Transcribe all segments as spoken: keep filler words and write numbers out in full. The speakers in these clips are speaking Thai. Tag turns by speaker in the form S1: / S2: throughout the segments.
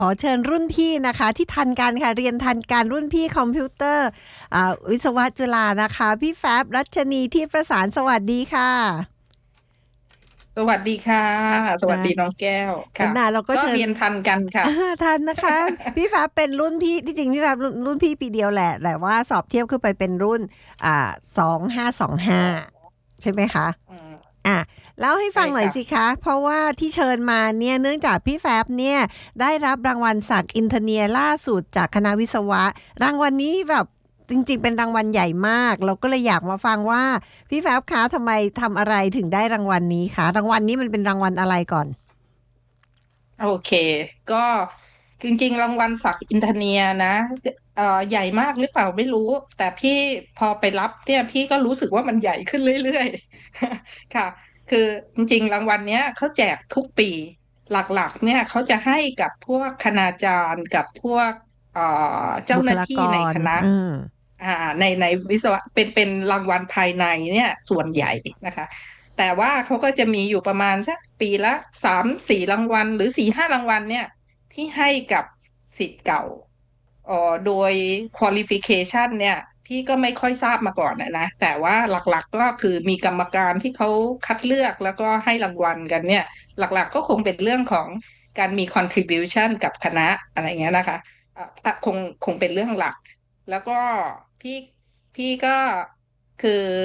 S1: ขอเชิญรุ่นพี่นะคะที่ทันกันค่ะเรียนทันกันรุ่นพี่คอมพิวเตอร์อ่าวิศวะจุฬานะคะพี่แฟบรัชนีที่ประสานสวัสดีค่ะ
S2: สวัสดีค่ะสวัส
S1: นะ
S2: ดีน้องแก้วค่ะ
S1: นะเราก็
S2: ก็
S1: เชิญ
S2: เรียนทันกันค่ะ
S1: อ่าทันนะคะพี่แฟบเป็นรุ่นพี่ที่จริงพี่แฟบรุ่นรุ่นพี่ปีเดียวแหละแต่ว่าสอบเทียบขึ้นไปเป็นรุ่นอ่าสองห้าสองห้า
S2: อ๋อ
S1: ใช่ไหมคะ
S2: อืม
S1: อ่ะเล่าให้
S2: ใช่
S1: ฟังหน่อย
S2: ค่ะ
S1: สิคะเพราะว่าที่เชิญมาเนี่ยเนื่องจากพี่แฟบเนี่ยได้รับรางวัลศักดิ์อินเทเนียล่าสุดจากคณะวิศวะรางวัลนี้แบบจริงๆเป็นรางวัลใหญ่มากเราก็เลยอยากมาฟังว่าพี่แฟบคะทำไมทำอะไรถึงได้รางวัลนี้คะรางวัลนี้มันเป็นรางวัลอะไรก่อน
S2: โอเคก็จริงๆรางวัลศักดิ์อินทเนียนะเอ่อใหญ่มากหรือเปล่าไม่รู้แต่พี่พอไปรับเนี่ยพี่ก็รู้สึกว่ามันใหญ่ขึ้นเรื่อยๆค่ะคือจริงๆรางวัลเนี้ยเขาแจกทุกปีหลักๆเนี่ยเขาจะให้กับพวกคณาจารย์กับพวกเอ่อเจ้า
S1: บุ
S2: หน้าที่
S1: คลากร
S2: ในคณะ
S1: อืม
S2: อ่าในในวิศวะเป็นเป็นรางวัลภายในเนี่ยส่วนใหญ่นะคะแต่ว่าเขาก็จะมีอยู่ประมาณสักปีละสามสี่รางวัลหรือสี่ห้ารางวัลเนี่ยที่ให้กับศิษย์เก่าเอ่อโดย qualification เนี่ยพี่ก็ไม่ค่อยทราบมาก่อนนะนะแต่ว่าหลักๆก็คือมีกรรมการที่เขาคัดเลือกแล้วก็ให้รางวัลกันเนี่ยหลักๆก็คงเป็นเรื่องของการมี contribution กับคณะอะไรเงี้ยนะคะอ่ะอ่ะคงคงเป็นเรื่องหลัก แล้วก็พี่พี่ก็คือ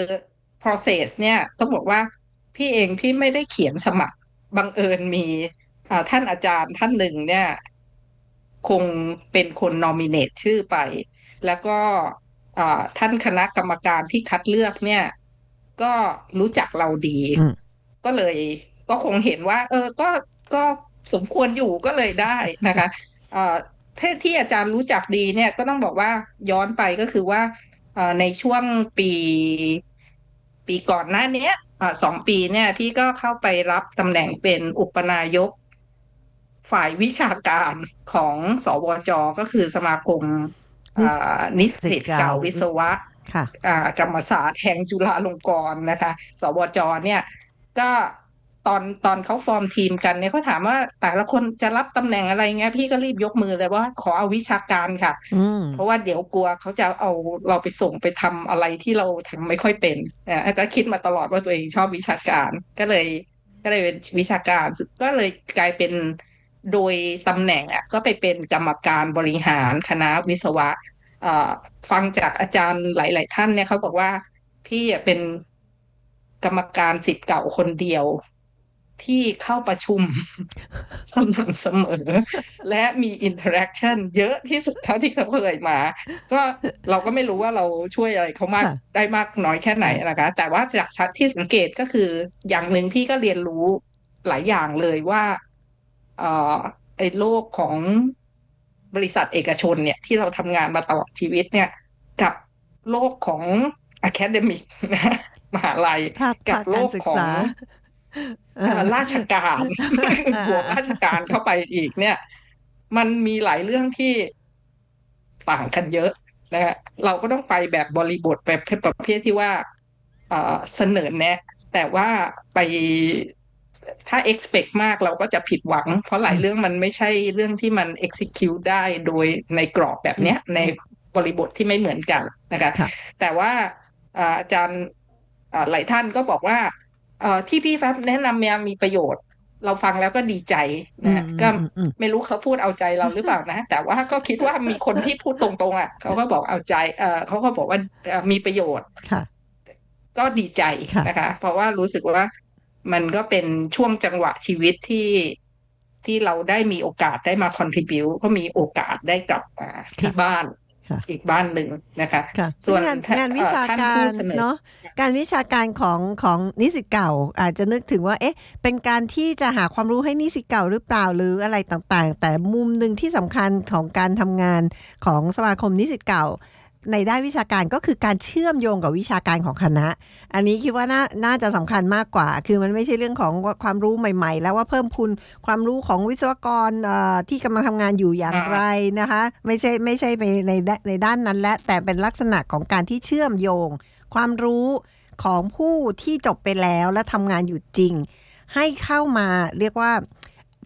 S2: process เนี่ยต้องบอกว่าพี่เองพี่ไม่ได้เขียนสมัครบังเอิญมีอ่าท่านอาจารย์ท่านหนึ่งเนี่ยคงเป็นคน nominate ชื่อไปแล้วก็อ่าท่านคณะกรรมการที่คัดเลือกเนี่ยก็รู้จักเราดี
S1: อืม
S2: ก็เลยก็คงเห็นว่าเออก็ก็สมควรอยู่ก็เลยได้นะคะเอ่อ ที่ที่อาจารย์รู้จักดีเนี่ยก็ต้องบอกว่าย้อนไปก็คือว่าเอ่อในช่วงปีปีก่อนหน้าเนี้ยเอ่อสองปีเนี่ยพี่ก็เข้าไปรับตำแหน่งเป็นอุปนายกฝ่ายวิชาการของสวจก็คือสมาคมอ่
S1: นี่
S2: านิสิ
S1: สิทธิ์เก่า
S2: ตเก่าวิศวะ
S1: ค่ะ
S2: อ่ากรรมศาสตร์แห่งจุฬาลงกรณ์นะคะสวจเนี่ยก็ตอนตอนเขาฟอร์มทีมกันเนี่ยเขาถามว่าแต่ละคนจะรับตำแหน่งอะไรเงี้ยพี่ก็รีบยกมือเลยว่าขอเอาวิชาการค่ะ
S1: อืม
S2: เพราะว่าเดี๋ยวกลัวเขาจะเอาเราไปส่งไปทำอะไรที่เราทำไม่ค่อยเป็นอ่าก็คิดมาตลอดว่าตัวเองชอบวิชาการก็เลยก็เลยเป็นวิชาการก็เลยกลายเป็นโดยตำแหน่งอ่ะก็ไปเป็นกรรมการบริหารคณะวิศวะ เอ่อฟังจากอาจารย์หลายๆท่านเนี่ยเขาบอกว่าพี่อะเป็นกรรมการศิษย์เก่าคนเดียวที่เข้าประชุมสม่ำเสมอและมีอินเทอร์แอคชั่นเยอะที่สุดเท่าที่เขาเคยมาก็เราก็ไม่รู้ว่าเราช่วยอะไรเขามาก
S1: ค่ะ
S2: ได้มากน้อยแค่ไหน
S1: ค่ะ
S2: นะคะแต่ว่าจากชัดที่สังเกตก็คืออย่างหนึ่งพี่ก็เรียนรู้หลายอย่างเลยว่าเอ่อไอ้โลกของบริษัทเอกชนเนี่ยที่เราทำงานมาตลอดชีวิตเนี่ยกับโลกของ academic นะมหาลัย
S1: ภาค
S2: กับโล
S1: ภาคการ
S2: กของ
S1: ศึกษาเอ
S2: เอ่อราช
S1: อ
S2: การ
S1: เออ
S2: บวกราชการเข้าไปอีกเนี่ยมันมีหลายเรื่องที่ต่างกันเยอะนะฮะเราก็ต้องไปแบบบริบทแบบประเภทที่ว่าเอ่อเสนอแนะแต่ว่าไปถ้า expect มากเราก็จะผิดหวังเพราะหลายเรื่องมันไม่ใช่เรื่องที่มัน execute ได้โดยในกรอบแบบ
S1: อืม
S2: เนี้ยใน
S1: อืม
S2: บริบทที่ไม่เหมือนกันนะคะ
S1: ค่ะ
S2: แต่ว่าอ่าอาจารย์อ่าหลายท่านก็บอกว่า เอ่อที่พี่แฟบแนะนำเนี่ยมีประโยชน์เราฟังแล้วก็ดีใจ
S1: อืม
S2: นะฮะก็
S1: อืมอืมอืม
S2: ไม่รู้เขาพูดเอาใจเราหรือเปล่านะแต่ว่าก็คิดว่ามีคนที่พูดตรงๆอ่ะเขาก็บอกเอาใจเอ่อเขาก็บอกว่าเอ่อมีประโยชน์
S1: ค่ะ
S2: ก็ดีใจนะคะ
S1: ค่ะ
S2: เพราะว่ารู้สึกว่ามันก็เป็นช่วงจังหวะชีวิตที่ที่เราได้มีโอกาสได้มาคอนทริบิวก็มีโอกาสได้กลับมาที่
S1: ค่ะ
S2: บ้าน
S1: ค่ะ
S2: อีกบ้านหนึ่งนะคะ
S1: ค่ะซึ่
S2: ส่วน
S1: งงานงาน
S2: เอ่
S1: วิชา
S2: อท่าน
S1: การ
S2: ผู้เสนอ
S1: เนาะการวิชาการของของนิสิตเก่าอาจจะนึกถึงว่าเอ๊ะเป็นการที่จะหาความรู้ให้นิสิตเก่าหรือเปล่าหรืออะไรต่างๆแต่มุมหนึ่งที่สำคัญของการทำงานของสมาคมนิสิตเก่าในด้านวิชาการก็คือการเชื่อมโยงกับวิชาการของคณะอันนี้คิดว่าน่าน่าจะสำคัญมากกว่าคือมันไม่ใช่เรื่องของความรู้ใหม่ๆแล้วว่าเพิ่มพูนความรู้ของวิศวกรเอ่อที่กำลังทำงานอยู่อย่างไรนะคะไม่ใช่ไม่ใช่ไปในในด้านนั้นและแต่เป็นลักษณะของการที่เชื่อมโยงความรู้ของผู้ที่จบไปแล้วและทำงานอยู่จริงให้เข้ามาเรียกว่า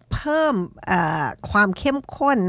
S1: เพิ่มเอ่อความเข้มข้น